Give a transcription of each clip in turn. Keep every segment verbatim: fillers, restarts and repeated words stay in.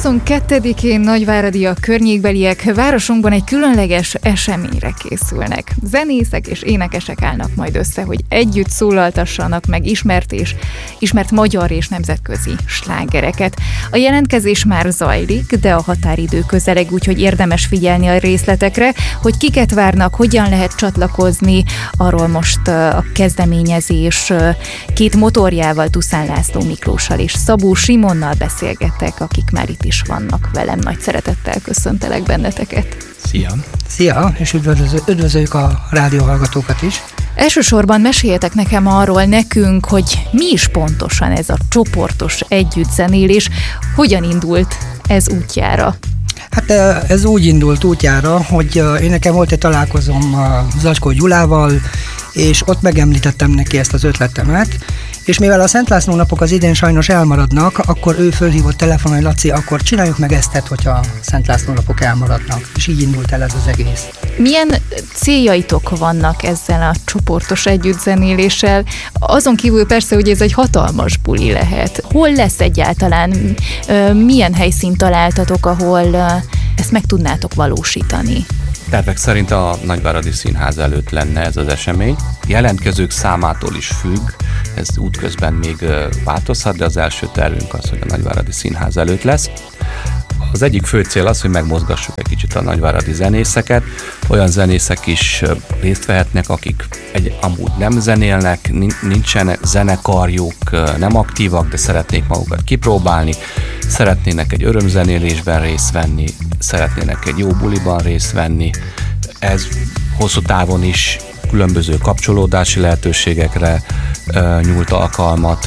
huszonkettedikén Nagyváradi a környékbeliek városunkban egy különleges eseményre készülnek. Zenészek és énekesek állnak majd össze, hogy együtt szólaltassanak meg ismert és ismert magyar és nemzetközi slágereket. A jelentkezés már zajlik, de a határidő közeleg, úgyhogy érdemes figyelni a részletekre, hogy kiket várnak, hogyan lehet csatlakozni. Arról most a kezdeményezés két motorjával, Tuszán László Miklóssal és Szabó Simonnal beszélgettek, akik már itt is vannak velem. Nagy szeretettel köszöntelek benneteket. Szia! Szia, és üdvözlő, üdvözöljük a rádióhallgatókat is. Elsősorban meséljetek nekem arról nekünk, hogy mi is pontosan ez a csoportos együttzenélés, hogyan indult ez útjára? Hát ez úgy indult útjára, hogy én nekem volt egy találkozom Zacskó Gyulával, és ott megemlítettem neki ezt az ötletemet, és mivel a Szent László napok az idén sajnos elmaradnak, akkor ő fölhívott telefonon, hogy Laci, akkor csináljuk meg ezt, hogyha a Szent László napok elmaradnak. És így indult el ez az egész. Milyen céljaitok vannak ezzel a csoportos együttzenéléssel? Azon kívül persze, hogy ez egy hatalmas buli lehet. Hol lesz egyáltalán? Milyen helyszínt találtatok, ahol ezt meg tudnátok valósítani? Tervek szerint a Nagyváradi Színház előtt lenne ez az esemény. Jelentkezők számától is függ, ez útközben még változhat, de az első tervünk az, hogy a Nagyváradi Színház előtt lesz. Az egyik fő cél az, hogy megmozgassuk egy kicsit a nagyváradi zenészeket. Olyan zenészek is részt vehetnek, akik egy, amúgy nem zenélnek, nincsen zenekarjuk, nem aktívak, de szeretnék magukat kipróbálni, szeretnének egy örömzenélésben részt venni, szeretnének egy jó buliban részt venni. Ez hosszú távon is különböző kapcsolódási lehetőségekre uh, nyújt alkalmat,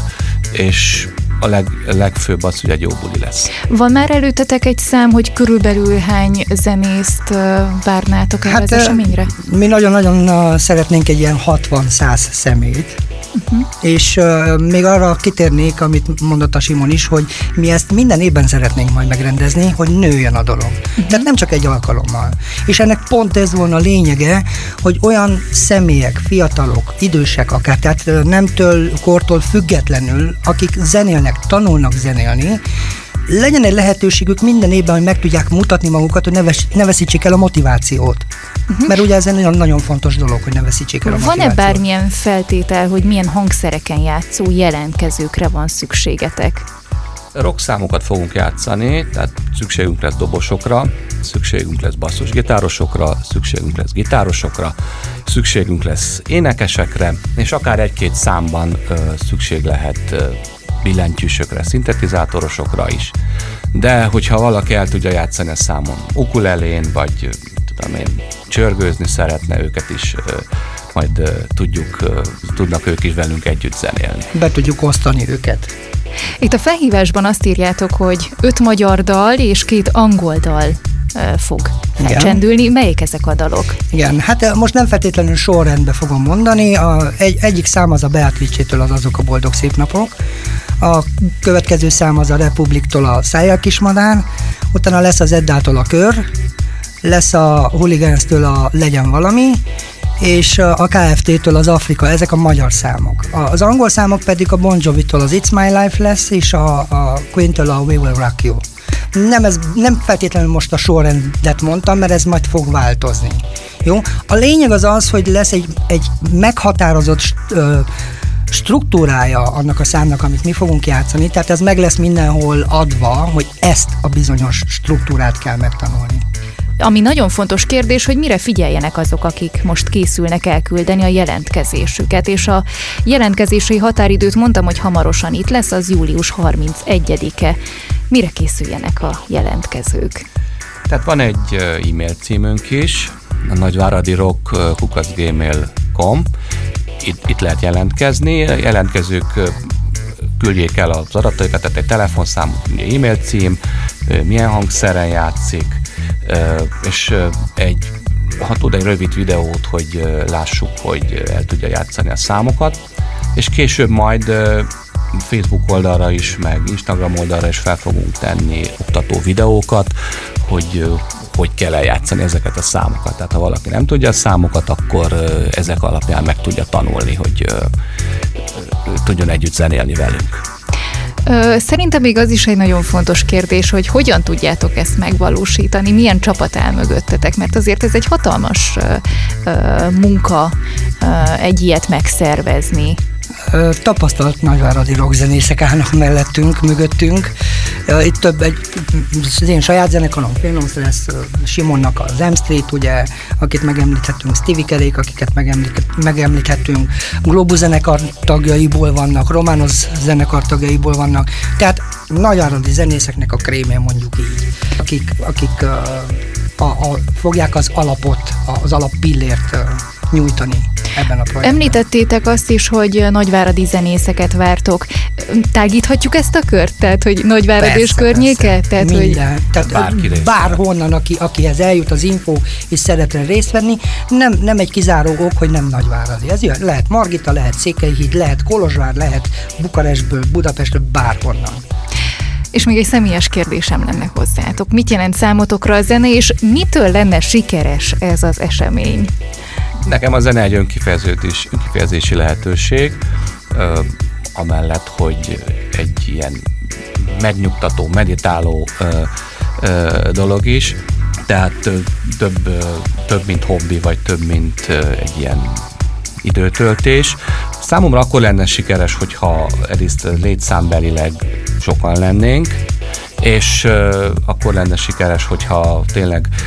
és a leg, legfőbb az, hogy egy jó buli lesz. Van már előttetek egy szám, hogy körülbelül hány zenészt várnátok el hát, az eseményre? Mi nagyon-nagyon szeretnénk egy ilyen hatvan-száz személyt, uh-huh. és uh, még arra kitérnék, amit mondott a Simon is, hogy mi ezt minden évben szeretnénk majd megrendezni, hogy nőjön a dolog. Uh-huh. Tehát nem csak egy alkalommal. És ennek pont ez volna a lényege, hogy olyan személyek, fiatalok, idősek akár, tehát nemtől, kortól függetlenül, akik zenélnek, tanulnak zenélni, legyen egy lehetőségük minden évben, hogy meg tudják mutatni magukat, hogy ne, ves, ne veszítsék el a motivációt. Uh-huh. Mert ugye ez egy nagyon-nagyon fontos dolog, hogy ne veszítsék el a motivációt. Van-e bármilyen feltétel, hogy milyen hangszereken játszó jelentkezőkre van szükségetek? Rock számokat fogunk játszani, tehát szükségünk lesz dobosokra, szükségünk lesz basszusgitárosokra, szükségünk lesz gitárosokra, szükségünk lesz énekesekre, és akár egy-két számban ö, szükség lehet ö, billentyűsökre, szintetizátorosokra is. De hogyha valaki el tudja játszani a számon ukulelén, vagy tudom én, csörgőzni szeretne, őket is ö, majd ö, tudjuk, ö, tudnak ők is velünk együtt zenélni. Be tudjuk osztani őket. Itt a felhívásban azt írjátok, hogy öt magyar dal és két angol dal fog felcsendülni. Melyik ezek a dalok? Igen, hát most nem feltétlenül sorrendben fogom mondani. A, egy, egyik szám az a Beatrice-től az Azok a boldog szép napok. A következő szám az a Republiktól a Szájjal kismadár. Utána lesz az Eddától a Kör. Lesz a Hooligans-től a Legyen valami. És a ká ef té-től az Afrika, ezek a magyar számok. Az angol számok pedig a Bon Jovi-tól az It's My Life lesz, és a, a Queen-től a We Will Rock You. Nem, ez, nem feltétlenül most a sorrendet mondtam, mert ez majd fog változni. Jó? A lényeg az az, hogy lesz egy, egy meghatározott ö, struktúrája annak a számnak, amit mi fogunk játszani, tehát ez meg lesz mindenhol adva, hogy ezt a bizonyos struktúrát kell megtanulni. Ami nagyon fontos kérdés, hogy mire figyeljenek azok, akik most készülnek elküldeni a jelentkezésüket, és a jelentkezési határidőt mondtam, hogy hamarosan itt lesz, az július harmincegyedike. Mire készüljenek a jelentkezők? Tehát van egy e-mail címünk is, a nagyváradirock kukac gmail pont com. Itt, itt lehet jelentkezni. Jelentkezők küldjék el az adataikat, tehát egy telefonszám, e-mail cím, milyen hangszeren játszik, és egy, ha tud egy rövid videót, hogy lássuk, hogy el tudja játszani a számokat, és később majd Facebook oldalra is, meg Instagram oldalra is fel fogunk tenni oktató videókat, hogy hogy kell eljátszani ezeket a számokat. Tehát ha valaki nem tudja a számokat, akkor ezek alapján meg tudja tanulni, hogy tudjon együtt zenélni velünk. Szerintem még az is egy nagyon fontos kérdés, hogy hogyan tudjátok ezt megvalósítani, milyen csapat áll mögöttetek, mert azért ez egy hatalmas munka egy ilyet megszervezni. Tapasztalt nagyváradi rockzenészek állnak mellettünk, mögöttünk. Itt több, egy, az én saját zenekarom, Phoenix lesz, Simonnak az M Street, ugye, akit megemlíthetünk, Stevie Kerék, akiket megemlíthetünk, Globus zenekar tagjaiból vannak, Romanos zenekar tagjaiból vannak, tehát nagyváradi zenészeknek a krémje, mondjuk így, akik, akik a, a, fogják az alapot, az alappillért nyújtani ebben a projektben. Említettétek azt is, hogy nagyváradi zenészeket vártok. Tágíthatjuk ezt a kört? Tehát, hogy Nagyvárad persze, és környéke? Persze. Tehát, minden. hogy... Tehát bárhonnan, aki, akihez eljut az info és szeretne részt venni, nem, nem egy kizáró ok, hogy nem nagyváradi. Ez jön. Lehet Margita, lehet Székelyhíd, lehet Kolozsvár, lehet Bukarestből, Budapestről, bárhonnan. És még egy személyes kérdésem lenne hozzátok. Mit jelent számotokra a zene, és mitől lenne sikeres ez az esemény? Nekem a zene egy önkifejeződés, önkifejezési lehetőség, ö, amellett, hogy egy ilyen megnyugtató, meditáló ö, ö, dolog is, tehát több, ö, több mint hobbi, vagy több mint ö, egy ilyen időtöltés. Számomra akkor lenne sikeres, hogyha egyrészt létszámbelileg sokan lennénk, és uh, akkor lenne sikeres, hogyha tényleg